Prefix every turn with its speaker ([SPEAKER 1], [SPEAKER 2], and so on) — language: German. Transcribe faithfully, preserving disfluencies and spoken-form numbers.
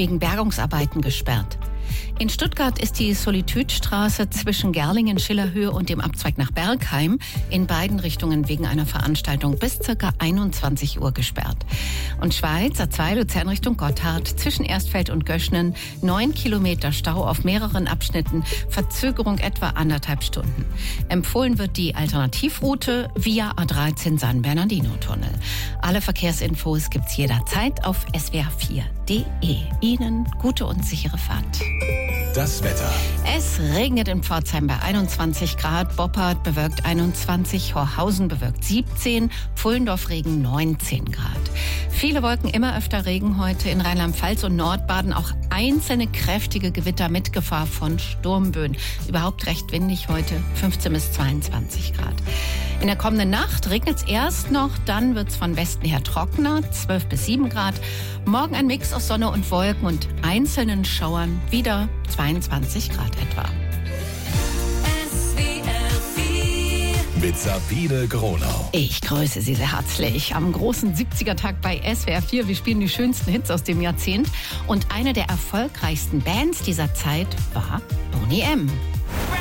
[SPEAKER 1] wegen Bergungsarbeiten gesperrt. In Stuttgart ist die Solitudestraße zwischen Gerlingen-Schillerhöhe und dem Abzweig nach Bergheim in beiden Richtungen wegen einer Veranstaltung bis ca. einundzwanzig Uhr gesperrt. Und Schweiz, A zwei Luzern Richtung Gotthard, zwischen Erstfeld und Göschnen, neun Kilometer Stau auf mehreren Abschnitten, Verzögerung etwa anderthalb Stunden. Empfohlen wird die Alternativroute via A dreizehn San Bernardino-Tunnel. Alle Verkehrsinfos gibt's jederzeit auf S W R vier punkt de. Ihnen gute und sichere Fahrt.
[SPEAKER 2] Das Wetter.
[SPEAKER 1] Es regnet in Pforzheim bei einundzwanzig Grad, Boppard bewölkt einundzwanzig, Horhausen bewölkt siebzehn, Pfullendorf Regen neunzehn Grad. Viele Wolken, immer öfter Regen heute in Rheinland-Pfalz und Nordbaden, auch einzelne kräftige Gewitter mit Gefahr von Sturmböen. Überhaupt recht windig heute, fünfzehn bis zweiundzwanzig Grad. In der kommenden Nacht regnet es erst noch, dann wird es von Westen her trockener, zwölf bis sieben Grad. Morgen ein Mix aus Sonne und Wolken und einzelnen Schauern, wieder zweiundzwanzig Grad etwa.
[SPEAKER 2] Mit Sabine Gronau.
[SPEAKER 1] Ich grüße Sie sehr herzlich am großen siebziger-Tag bei S W R vier. Wir spielen die schönsten Hits aus dem Jahrzehnt. Und eine der erfolgreichsten Bands dieser Zeit war Boney M.